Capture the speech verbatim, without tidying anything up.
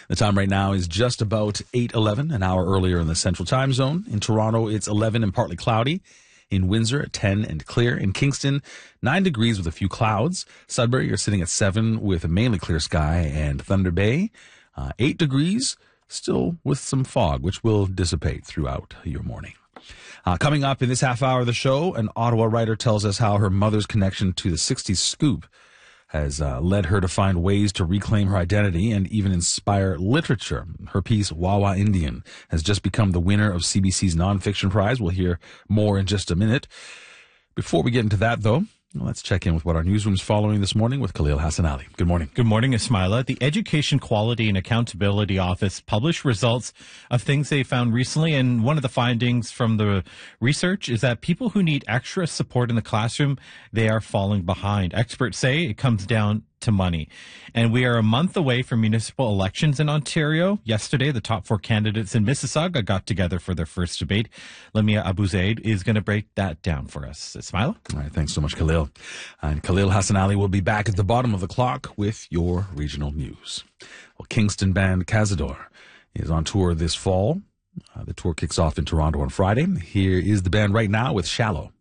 The time right now is just about eight eleven, an hour earlier in the Central Time Zone. In Toronto, it's eleven and partly cloudy. In Windsor, ten and clear. In Kingston, nine degrees with a few clouds. Sudbury, you're sitting at seven with a mainly clear sky. And Thunder Bay, uh, eight degrees, still with some fog, which will dissipate throughout your morning. Uh, coming up in this half hour of the show, an Ottawa writer tells us how her mother's connection to the sixties scoop has uh, led her to find ways to reclaim her identity and even inspire literature. Her piece, Wawa Indian, has just become the winner of C B C's Nonfiction Prize. We'll hear more in just a minute. Before we get into that, though, let's check in with what our newsroom's following this morning with Khalil Hassan Ali. Good morning. Good morning, Ismaila. The Education Quality and Accountability Office published results of things they found recently, and one of the findings from the research is that people who need extra support in the classroom, they are falling behind. Experts say it comes down to money. And we are a month away from municipal elections in Ontario. Yesterday, the top four candidates in Mississauga got together for their first debate. Lamia Abuzaid is going to break that down for us. Ismaila? All right, thanks so much, Khalil. And Khalil Hassan Ali will be back at the bottom of the clock with your regional news. Well, Kingston band Cazador is on tour this fall. Uh, the tour kicks off in Toronto on Friday. Here is the band right now with Shallow.